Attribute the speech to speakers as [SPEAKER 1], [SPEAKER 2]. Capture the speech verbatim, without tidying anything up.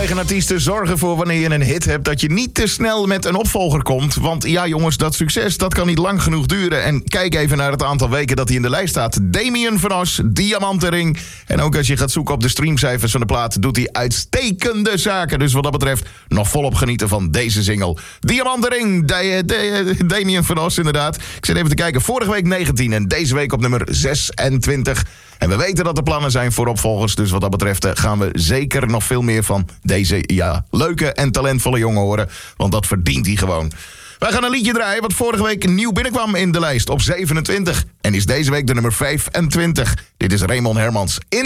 [SPEAKER 1] tegen artiesten zorgen voor wanneer je een hit hebt dat je niet te snel met een opvolger komt. Want ja jongens, dat succes dat kan niet lang genoeg duren. En kijk even naar het aantal weken dat hij in de lijst staat. Damien van As, Diamantenring. En ook als je gaat zoeken op de streamcijfers van de plaat, doet hij uitstekende zaken. Dus wat dat betreft nog volop genieten van deze single. Diamantenring, da- da- Damien van As inderdaad. Ik zit even te kijken, vorige week negentien en deze week op nummer zesentwintig. En we weten dat er plannen zijn voor opvolgers. Dus wat dat betreft gaan we zeker nog veel meer van deze ja, leuke en talentvolle jongen horen. Want dat verdient hij gewoon. Wij gaan een liedje draaien wat vorige week nieuw binnenkwam in de lijst op zevenentwintig. En is deze week de nummer vijfentwintig. Dit is Raymond Hermans in